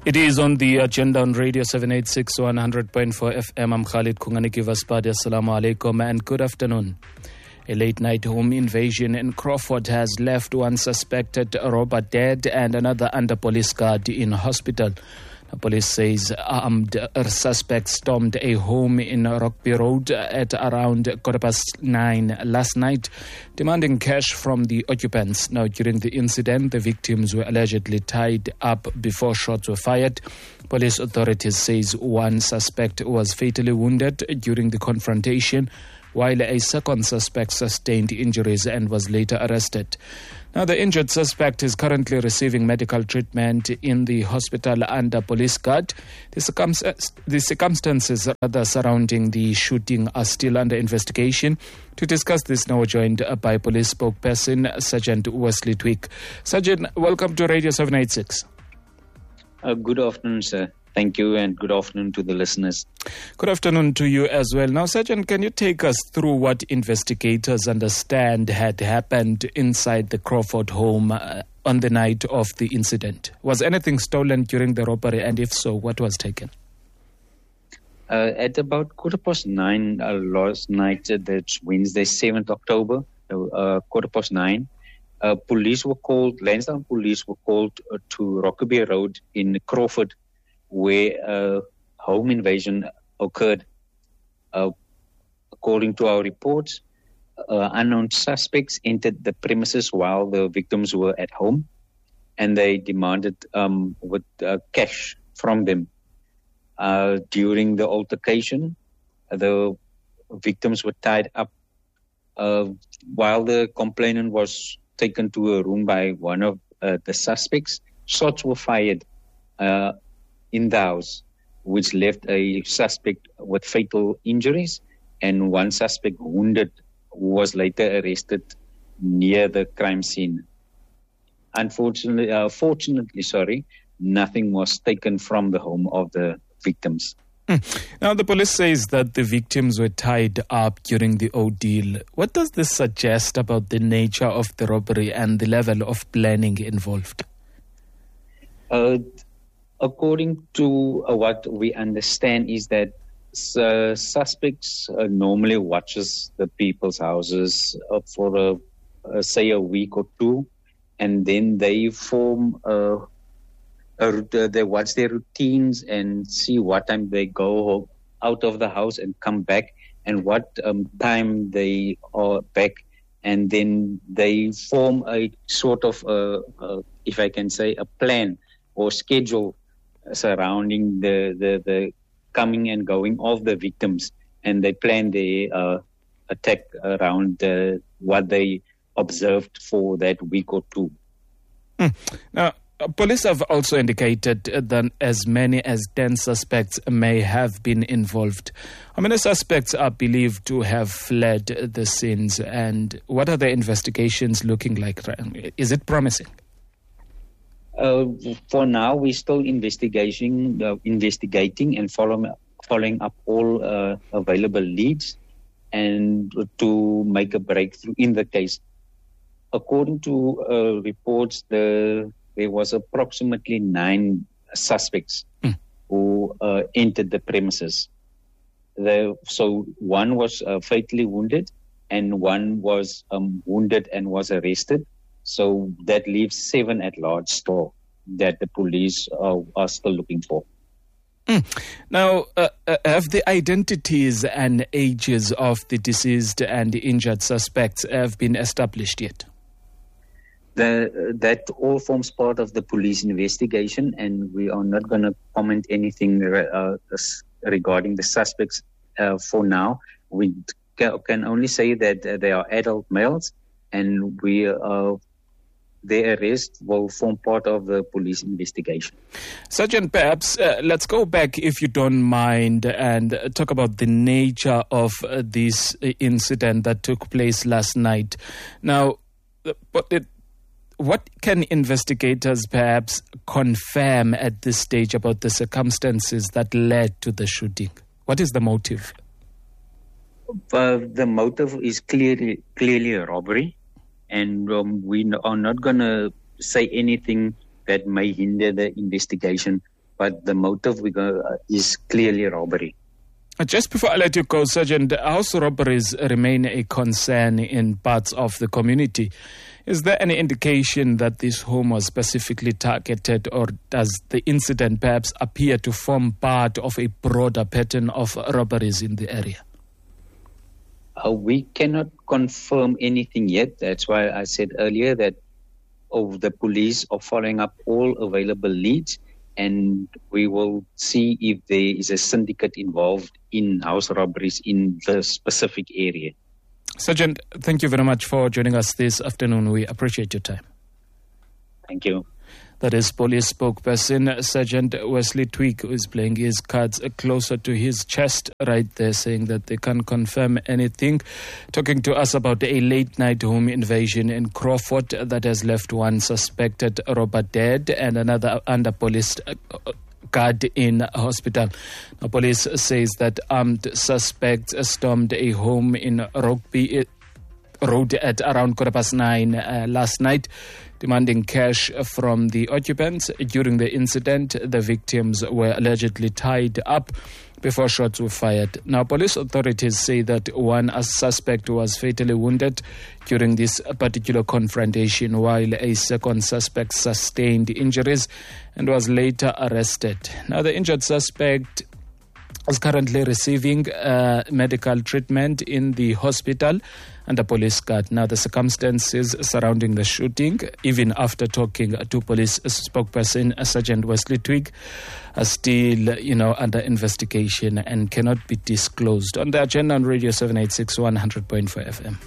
It is on the agenda on Radio 786 100.4 FM. I'm Khalid Kunganiki Vaspadi. Assalamu alaikum and good afternoon. A late-night home invasion in Crawford has left one suspected robber dead and another under police guard in hospital. The police says armed suspects stormed a home in Rockby Road at around 9:15 last night, demanding cash from the occupants. Now, during the incident, the victims were allegedly tied up before shots were fired. Police authorities says one suspect was fatally wounded during the confrontation, while a second suspect sustained injuries and was later arrested. Now, the injured suspect is currently receiving medical treatment in the hospital under police guard. The circumstances surrounding the shooting are still under investigation. To discuss this, now we're joined by police spokesperson Sergeant Wesley Twigg. Sergeant, welcome to Radio 786. Good afternoon, sir. Thank you, and good afternoon to the listeners. Good afternoon to you as well. Now, Sergeant, can you take us through what investigators understand had happened inside the Crawford home on the night of the incident? Was anything stolen during the robbery, and if so, what was taken? At about 9:15 last night, that's Wednesday, 7th October, 9:15, Lansdowne police were called to Rockby Road in Crawford, where a home invasion occurred. According to our reports, unknown suspects entered the premises while the victims were at home, and they demanded cash from them. During the altercation, the victims were tied up while the complainant was taken to a room by one of the suspects. Shots were fired in the house, which left a suspect with fatal injuries, and one suspect wounded was later arrested near the crime scene. Fortunately, nothing was taken from the home of the victims. Now, the police says that the victims were tied up during the ordeal. What does this suggest about the nature of the robbery and the level of planning involved? According to what we understand is that suspects normally watches the people's houses for say a week or two, and then they form they watch their routines and see what time they go out of the house and come back, and what time they are back, and then they form a sort of if I can say, a plan or schedule surrounding the coming and going of the victims, and they plan their attack around what they observed for that week or two. Now, police have also indicated that as many as 10 suspects may have been involved. How many suspects are believed to have fled the scenes, and what are the investigations looking like? Is it promising? For now, we're still investigating and following up all available leads, and to make a breakthrough in the case. According to reports, there was approximately 9 suspects who entered the premises. So one was fatally wounded, and one was wounded and was arrested. So that leaves 7 at large store that the police are still looking for. Now, have the identities and ages of the deceased and the injured suspects have been established yet? That all forms part of the police investigation, and we are not going to comment anything regarding the suspects for now. We can only say that they are adult males, and their arrest will form part of the police investigation. Sergeant, perhaps let's go back, if you don't mind, and talk about the nature of this incident that took place last night. Now, what can investigators perhaps confirm at this stage about the circumstances that led to the shooting? What is the motive? The motive is clearly a robbery. And we are not going to say anything that may hinder the investigation. but the motive is clearly robbery. Just before I let you go, Sergeant, house robberies remain a concern in parts of the community. Is there any indication that this home was specifically targeted, or does the incident perhaps appear to form part of a broader pattern of robberies in the area? We cannot confirm anything yet. That's why I said earlier that the police are following up all available leads, and we will see if there is a syndicate involved in house robberies in the specific area. Sergeant, thank you very much for joining us this afternoon. We appreciate your time. Thank you. That is police spokesperson Sergeant Wesley Twigg, who is playing his cards closer to his chest right there, saying that they can't confirm anything. Talking to us about a late-night home invasion in Crawford that has left one suspected robber dead and another under police guard in hospital. Now, police says that armed suspects stormed a home in Rugby Road at around 9:15 last night, demanding cash from the occupants. During the incident, the victims were allegedly tied up before shots were fired. Now, police authorities say that one suspect was fatally wounded during this particular confrontation, while a second suspect sustained injuries and was later arrested. Now, the injured suspect is currently receiving medical treatment in the hospital under police guard. Now, the circumstances surrounding the shooting, even after talking to police spokesperson Sergeant Wesley Twigg, are still, under investigation and cannot be disclosed. On the agenda on Radio 786 100.4 FM.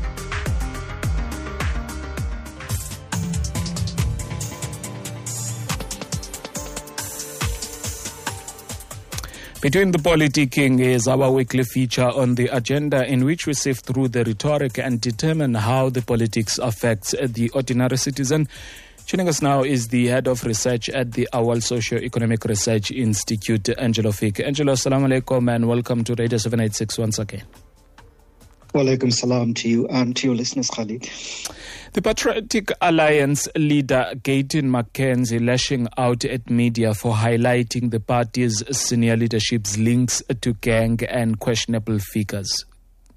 Between the Politicking is our weekly feature on the agenda, in which we sift through the rhetoric and determine how the politics affects the ordinary citizen. Joining us now is the head of research at the Awal Socio-Economic Research Institute, Angelo Fick. Angelo, assalamu alaikum and welcome to Radio 786 once again. Walaikum salam to you and to your listeners, Khalid. The Patriotic Alliance leader Gayton McKenzie lashing out at media for highlighting the party's senior leadership's links to gang and questionable figures.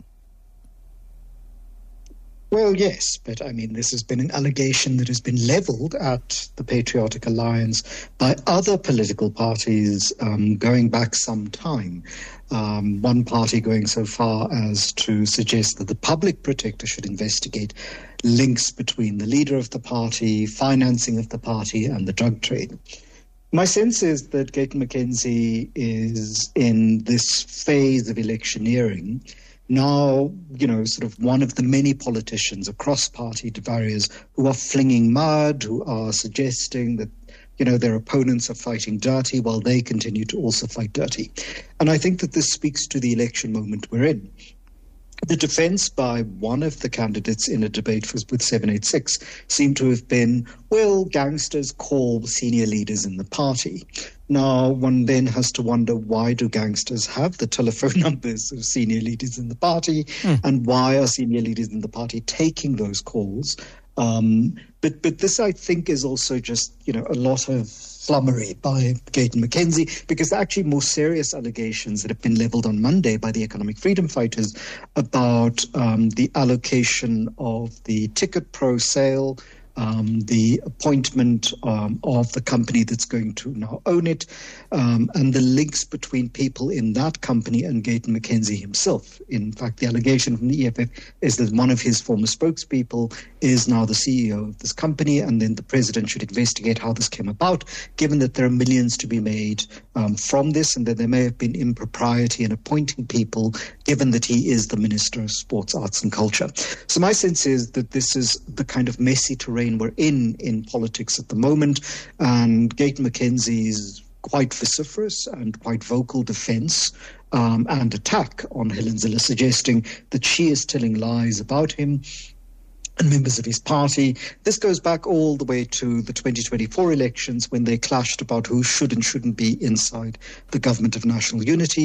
Well, yes, but this has been an allegation that has been levelled at the Patriotic Alliance by other political parties going back some time. One party going so far as to suggest that the public protector should investigate links between the leader of the party, financing of the party, and the drug trade. My sense is that Gayton McKenzie is in this phase of electioneering now, sort of one of the many politicians across party barriers who are flinging mud, who are suggesting that, their opponents are fighting dirty while they continue to also fight dirty. And I think that this speaks to the election moment we're in. The defense by one of the candidates in a debate with 786 seemed to have been, well, gangsters call senior leaders in the party. Now, one then has to wonder, why do gangsters have the telephone numbers of senior leaders in the party? And why are senior leaders in the party taking those calls? But this, I think, is also just, a lot of flummery by Gayton McKenzie, because there are actually more serious allegations that have been levelled on Monday by the economic freedom fighters about the allocation of the Ticket Pro sale, the appointment of the company that's going to now own it, and the links between people in that company and Gayton McKenzie himself. In fact, the allegation from the EFF is that one of his former spokespeople is now the CEO of this company, and then the president should investigate how this came about, given that there are millions to be made from this, and that there may have been impropriety in appointing people, given that he is the Minister of Sports, Arts and Culture. So my sense is that this is the kind of messy terrain we're in politics at the moment, and Gayton McKenzie's quite vociferous and quite vocal defence and attack on Helen Zille, suggesting that she is telling lies about him and members of his party. This goes back all the way to the 2024 elections, when they clashed about who should and shouldn't be inside the Government of National Unity.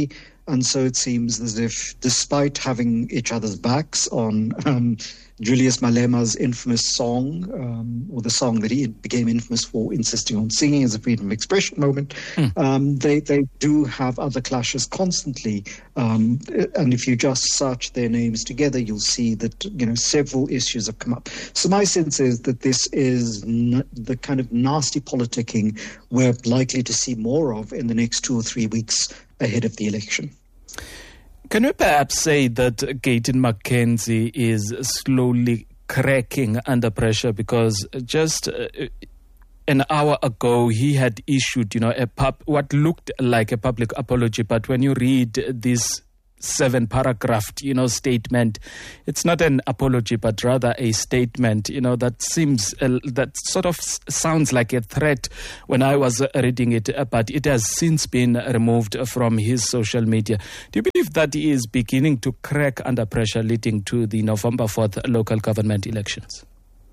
And so it seems as if, despite having each other's backs on Julius Malema's infamous song, or the song that he became infamous for insisting on singing as a freedom of expression moment, they do have other clashes constantly. And if you just search their names together, you'll see that, several issues have come up. So my sense is that this is the kind of nasty politicking we're likely to see more of in the next 2 or 3 weeks ahead of the election. Can we perhaps say that Gayton McKenzie is slowly cracking under pressure? Because just an hour ago, he had issued, what looked like a public apology. But when you read this 7-paragraph, statement, it's not an apology, but rather a statement, that sort of sounds like a threat when I was reading it, but it has since been removed from his social media. Do you believe that he is beginning to crack under pressure leading to the November 4th local government elections?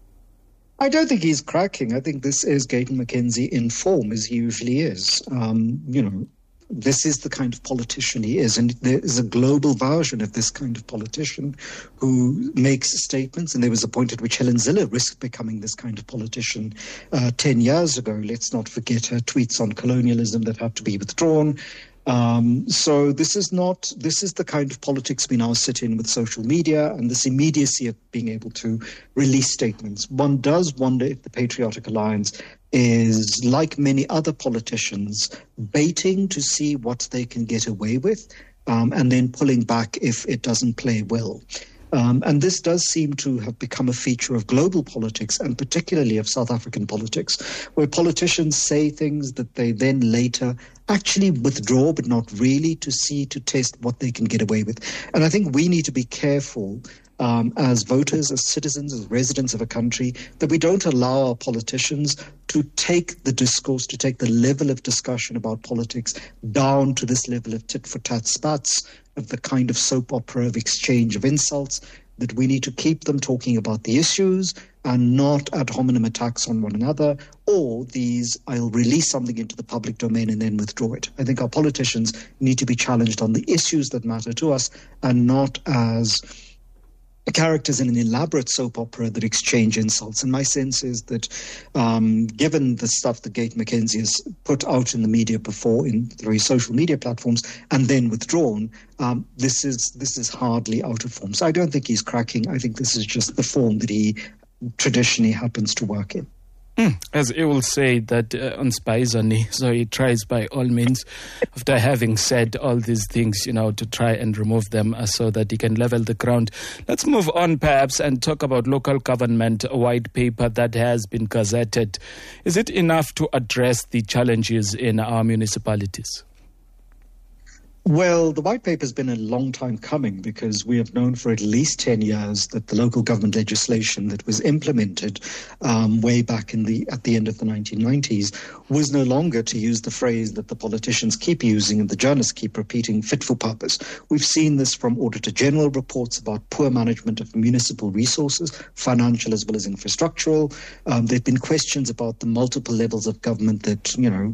I don't think he's cracking. I think this is Gayton McKenzie in form, as he usually is. This is the kind of politician he is. And there is a global version of this kind of politician who makes statements. And there was a point at which Helen Zille risked becoming this kind of politician 10 years ago. Let's not forget her tweets on colonialism that had to be withdrawn. So this is the kind of politics we now sit in with social media and this immediacy of being able to release statements. One does wonder if the Patriotic Alliance is, like many other politicians, baiting to see what they can get away with, and then pulling back if it doesn't play well. And this does seem to have become a feature of global politics, and particularly of South African politics, where politicians say things that they then later actually withdraw, but not really, to test what they can get away with. And I think we need to be careful as voters, as citizens, as residents of a country, that we don't allow our politicians to take the discourse, to take the level of discussion about politics down to this level of tit-for-tat spats, of the kind of soap opera of exchange of insults, that we need to keep them talking about the issues and not ad hominem attacks on one another, or I'll release something into the public domain and then withdraw it. I think our politicians need to be challenged on the issues that matter to us and not as characters in an elaborate soap opera that exchange insults. And my sense is that given the stuff that Gayton McKenzie has put out in the media before, in the various social media platforms, and then withdrawn, this is hardly out of form. So I don't think he's cracking. I think this is just the form that he traditionally happens to work in. As he will say that on Spizani, so he tries by all means, after having said all these things, to try and remove them so that he can level the ground. Let's move on perhaps and talk about local government white paper that has been gazetted. Is it enough to address the challenges in our municipalities? Well, the white paper has been a long time coming because we have known for at least 10 years that the local government legislation that was implemented way back at the end of the 1990s was no longer, to use the phrase that the politicians keep using and the journalists keep repeating, fit for purpose. We've seen this from Auditor General reports about poor management of municipal resources, financial as well as infrastructural. There have been questions about the multiple levels of government that,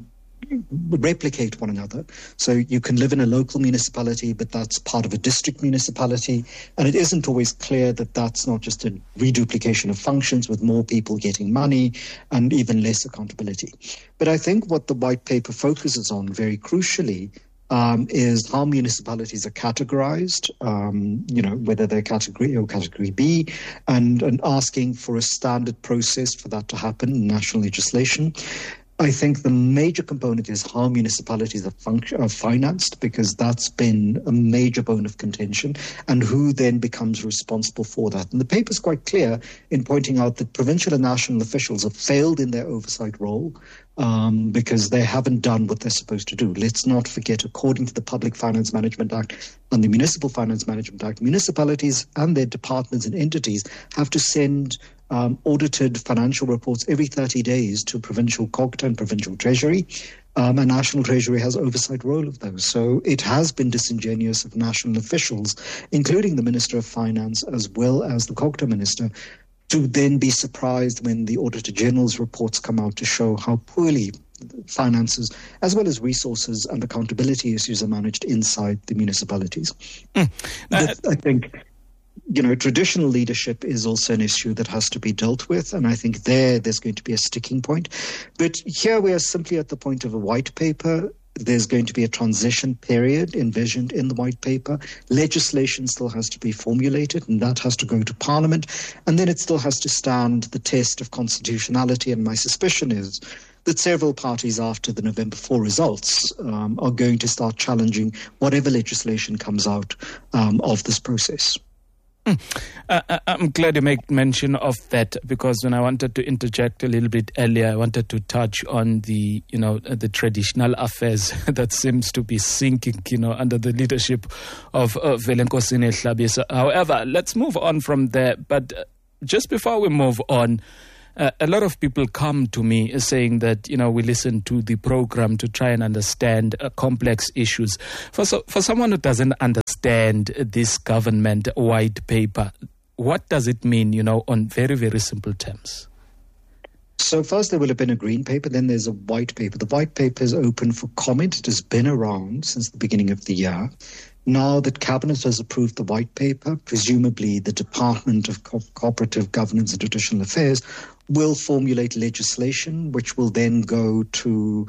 replicate one another. So you can live in a local municipality, but that's part of a district municipality. And it isn't always clear that that's not just a reduplication of functions with more people getting money and even less accountability. But I think what the white paper focuses on very crucially is how municipalities are categorized, whether they're category A or category B, and asking for a standard process for that to happen in national legislation. I think the major component is how municipalities are financed, because that's been a major bone of contention, and who then becomes responsible for that. And the paper is quite clear in pointing out that provincial and national officials have failed in their oversight role because they haven't done what they're supposed to do. Let's not forget, according to the Public Finance Management Act and the Municipal Finance Management Act, municipalities and their departments and entities have to send audited financial reports every 30 days to provincial COGTA and provincial treasury. And National Treasury has oversight role of those. So it has been disingenuous of national officials, including the Minister of Finance as well as the COGTA Minister, to then be surprised when the Auditor General's reports come out to show how poorly finances, as well as resources and accountability issues are managed inside the municipalities. I think, traditional leadership is also an issue that has to be dealt with, and I think there's going to be a sticking point. But here we are simply at the point of a white paper. There's going to be a transition period envisioned in the white paper. Legislation still has to be formulated, and that has to go to Parliament. And then it still has to stand the test of constitutionality. And my suspicion is that several parties after the November 4 results are going to start challenging whatever legislation comes out of this process. I'm glad you make mention of that, because when I wanted to interject a little bit earlier, I wanted to touch on the traditional affairs that seems to be sinking, under the leadership of Velenkosini Hlabisa. However, let's move on from there. But just before we move on, a lot of people come to me saying that, we listen to the program to try and understand complex issues. For someone who doesn't understand this government white paper, what does it mean, on very, very simple terms? So first there will have been a green paper, then there's a white paper. The white paper is open for comment. It has been around since the beginning of the year. Now that Cabinet has approved the white paper, presumably the Department of Cooperative Governance and Traditional Affairs will formulate legislation, which will then go to,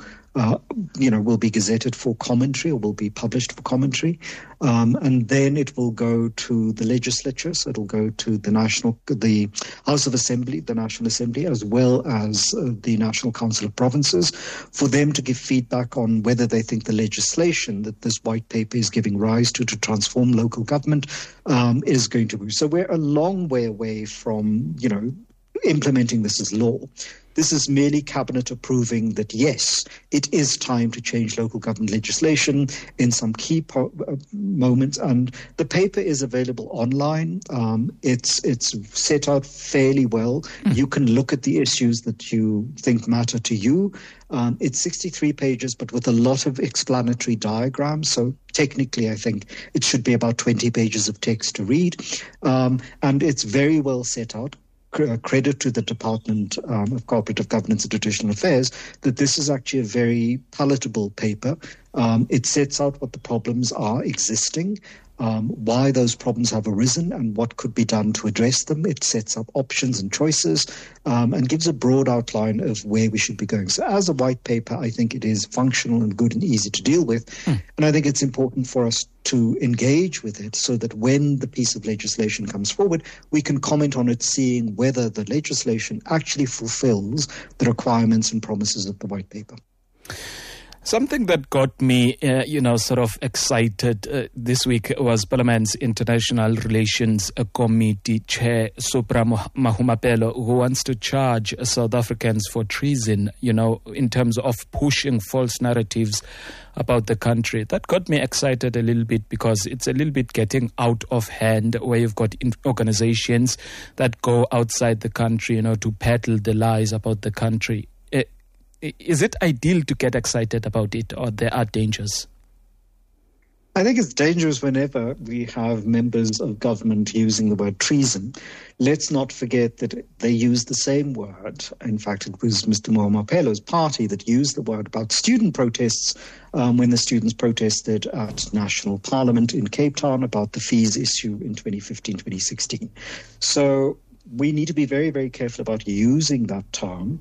will be gazetted for commentary, or will be published for commentary. And then it will go to the legislature. So it'll go to the House of Assembly, the National Assembly, as well as the National Council of Provinces, for them to give feedback on whether they think the legislation that this white paper is giving rise to transform local government is going to be. So we're a long way away from, implementing this as law. This is merely Cabinet approving that, yes, it is time to change local government legislation in some key moments. And the paper is available online. It's set out fairly well. You can look at the issues that you think matter to you. It's 63 pages, but with a lot of explanatory diagrams. So technically, I think it should be about 20 pages of text to read. And it's very well set out. Credit to the Department of Cooperative Governance and Traditional Affairs that this is actually a very palatable paper. It sets out what the problems are existing, why those problems have arisen, and what could be done to address them. It sets up options and choices and gives a broad outline of where we should be going. So as a white paper, I think it is functional and good and easy to deal with. And I think it's important for us to engage with it so that when the piece of legislation comes forward, we can comment on it, seeing whether the legislation actually fulfills the requirements and promises of the white paper. Something that got me, sort of excited this week was Parliament's International Relations Committee Chair, Supra Mahumapelo, who wants to charge South Africans for treason, in terms of pushing false narratives about the country. That got me excited a little bit, because it's a little bit getting out of hand, where you've got organizations that go outside the country, to peddle the lies about the country. Is it ideal to get excited about it, or there are dangers? I think it's dangerous whenever we have members of government using the word treason. Let's not forget that they used the same word. In fact, it was Mr. Mahumapelo's party that used the word about student protests when the students protested at National Parliament in Cape Town about the fees issue in 2015-2016. So we need to be very, very careful about using that term.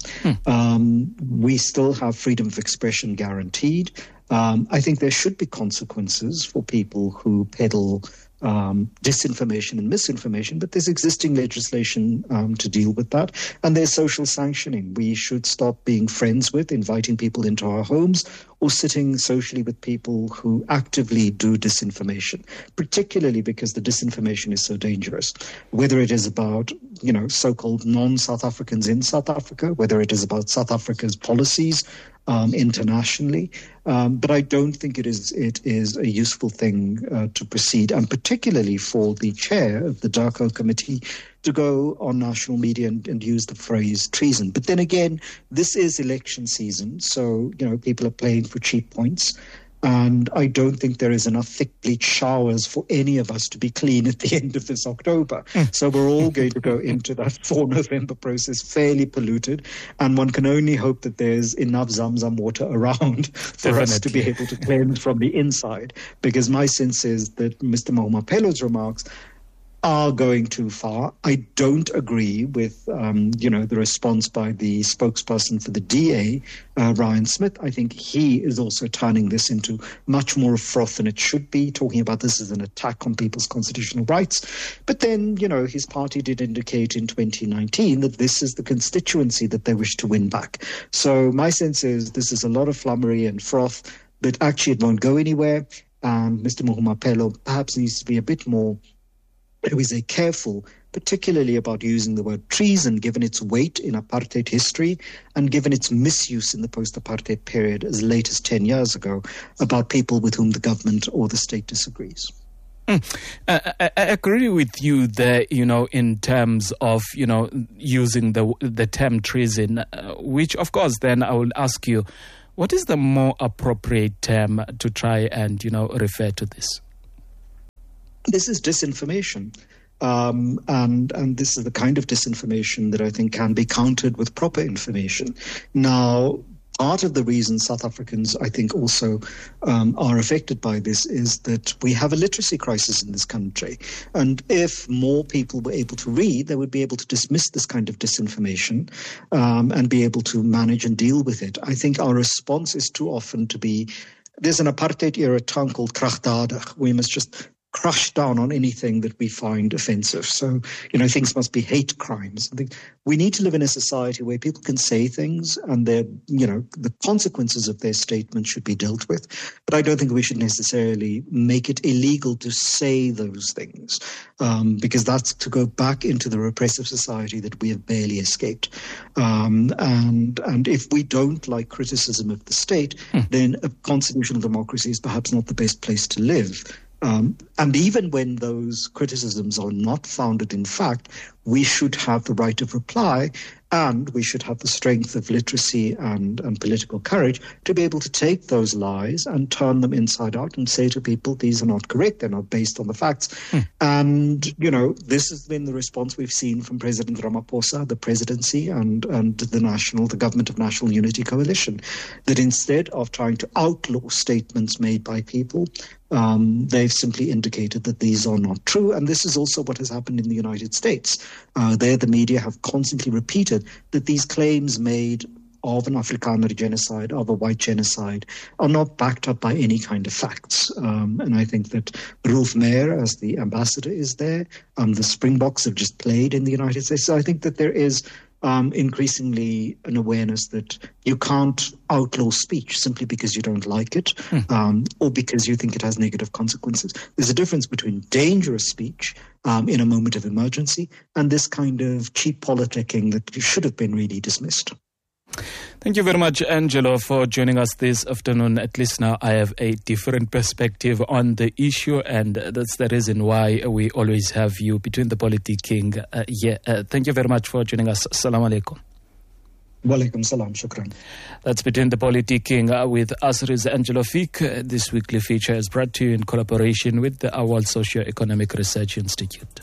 We still have freedom of expression guaranteed. I think there should be consequences for people who peddle disinformation and misinformation, but there's existing legislation to deal with that. And there's social sanctioning. We should stop being friends with, inviting people into our homes, or sitting socially with people who actively do disinformation, particularly because the disinformation is so dangerous. Whether it is about, so-called non-South Africans in South Africa, whether it is about South Africa's policies internationally. But I don't think it is a useful thing to proceed, and particularly for the chair of the DACO committee to go on national media and use the phrase treason. But then again, this is election season, so people are playing for cheap points. And I don't think there is enough thick bleach showers for any of us to be clean at the end of this October. So we're all going to go into that 4 November process fairly polluted. And one can only hope that there's enough Zamzam water around for us to be able to cleanse from the inside. Because my sense is that Mr. Mahumaphello's remarks are going too far. I don't agree with, the response by the spokesperson for the DA, Ryan Smith. I think he is also turning this into much more froth than it should be, talking about this as an attack on people's constitutional rights. But then, his party did indicate in 2019 that this is the constituency that they wish to win back. So my sense is this is a lot of flummery and froth, but actually it won't go anywhere. And Mr. Mahumaphello perhaps needs to be a bit more, careful, particularly about using the word treason, given its weight in apartheid history and given its misuse in the post-apartheid period as late as 10 years ago about people with whom the government or the state disagrees. I agree with you there, in terms of, using the term treason, which, of course, then I will ask you, what is the more appropriate term to try and, refer to this? This is disinformation, and this is the kind of disinformation that I think can be countered with proper information. Now, part of the reason South Africans, I think, also are affected by this is that we have a literacy crisis in this country. And if more people were able to read, they would be able to dismiss this kind of disinformation and be able to manage and deal with it. I think our response is too often to be, there's an apartheid-era term called kragdadig. We must just crush down on anything that we find offensive. So, things must be hate crimes. I think we need to live in a society where people can say things and the consequences of their statements should be dealt with. But I don't think we should necessarily make it illegal to say those things, because that's to go back into the repressive society that we have barely escaped. And if we don't like criticism of the state, then a constitutional democracy is perhaps not the best place to live. And even when those criticisms are not founded in fact, we should have the right of reply, and we should have the strength of literacy and political courage to be able to take those lies and turn them inside out and say to people, these are not correct, they're not based on the facts. And, this has been the response we've seen from President Ramaphosa, the presidency, and the Government of National Unity Coalition, that instead of trying to outlaw statements made by people, they've simply indicated that these are not true. And this is also what has happened in the United States. There, the media have constantly repeated that these claims made of an Afrikaner genocide, of a white genocide, are not backed up by any kind of facts. And I think that Rolf Meyer, as the ambassador, is there. The Springboks have just played in the United States. So I think that there is increasingly an awareness that you can't outlaw speech simply because you don't like it or because you think it has negative consequences. There's a difference between dangerous speech in a moment of emergency and this kind of cheap politicking that should have been really dismissed. Thank you very much, Angelo, for joining us this afternoon. At least now I have a different perspective on the issue, and that's the reason why we always have you between the politicking here. Thank you very much for joining us. Assalamu alaikum. Walaikum salam, shukran. That's Between the Politicking with Asri's Angelo Fick. This weekly feature is brought to you in collaboration with the Awal Socio-Economic Research Institute.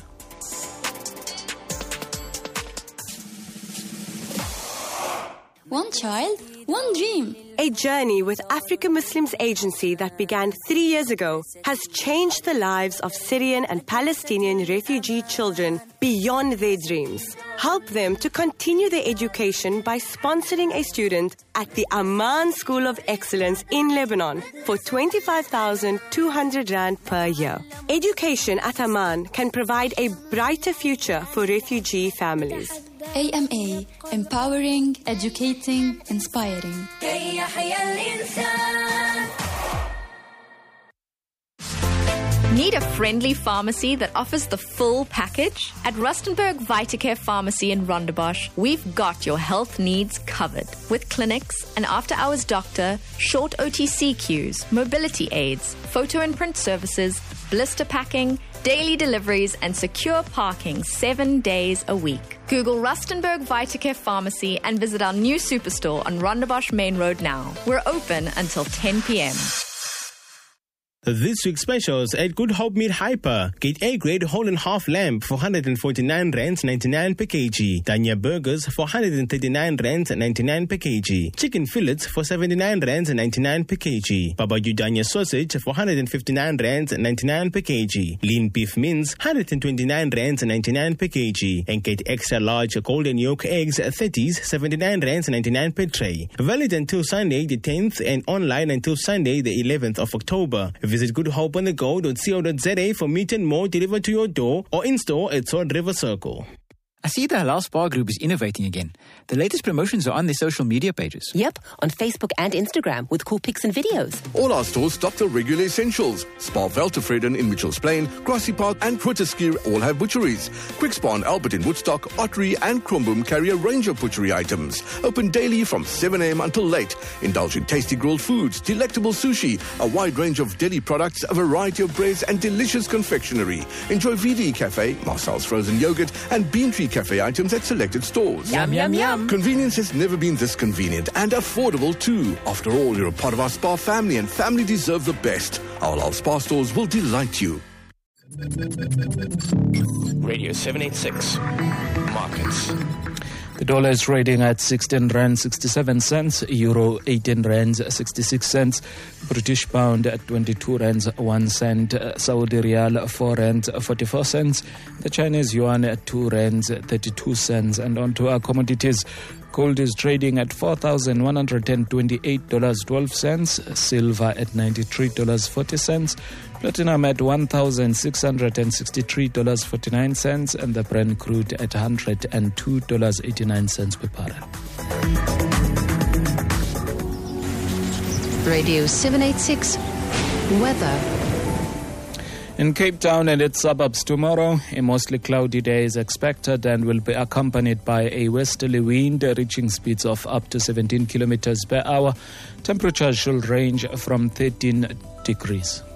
One child, one dream. A journey with Africa Muslims Agency that began 3 years ago has changed the lives of Syrian and Palestinian refugee children beyond their dreams. Help them to continue their education by sponsoring a student at the Amman School of Excellence in Lebanon for 25,200 Rand per year. Education at Amman can provide a brighter future for refugee families. AMA, empowering, educating, inspiring. Need a friendly pharmacy that offers the full package? At Rustenburg Vitacare Pharmacy in Rondebosch, we've got your health needs covered. With clinics, an after-hours doctor, short OTC queues, mobility aids, photo and print services, blister packing, daily deliveries, and secure parking 7 days a week. Google Rustenburg Vitacare Pharmacy and visit our new superstore on Rondebosch Main Road now. We're open until 10 p.m. This week's specials at Good Hope Meat Hyper. Get A-grade whole and half lamb for 149 rands 99 per kg. Danya burgers for 139 rands 99 per kg. Chicken fillets for 79 rands 99 per kg. Baba Danya sausage for 159 rands 99 per kg. Lean beef mince 129 rands 99 per kg. And get extra large golden yolk eggs 30s 79 rands 99 per tray. Valid until Sunday the 10th and online until Sunday the 11th of October. Visit goodhopeonthego.co.za for meat and more delivered to your door or in-store at Sword River Circle. I see the Halal Spa Group is innovating again. The latest promotions are on their social media pages. Yep, on Facebook and Instagram with cool pics and videos. All our stores stock the regular essentials. Spa Veltevreden in Mitchells Plain, Grassy Park and Grooteskier all have butcheries. Quick Spa and Albert in Woodstock, Ottery and Kromboom carry a range of butchery items. Open daily from 7 a.m. until late. Indulge in tasty grilled foods, delectable sushi, a wide range of deli products, a variety of breads and delicious confectionery. Enjoy VD Cafe, Marcel's frozen yogurt and Bean Tree Cafe items at selected stores. Yum, yum, yum. Convenience has never been this convenient and affordable too. After all, you're a part of our Spa family and family deserve the best. Our Halal Spa stores will delight you. Radio 786. Markets. The dollar is trading at 16 rand 67 cents, euro 18 rand 66 cents, British pound at 22 rand 1 cent, Saudi riyal 4 rand 44 cents, the Chinese yuan at 2 rand 32 cents. And on to our commodities. Gold is trading at $4,128.12, silver at $93.40, platinum at $1,663.49, and the Brent crude at $102.89 per barrel. Radio 786 weather. In Cape Town and its suburbs tomorrow, a mostly cloudy day is expected and will be accompanied by a westerly wind reaching speeds of up to 17 kilometers per hour. Temperatures should range from 13 degrees.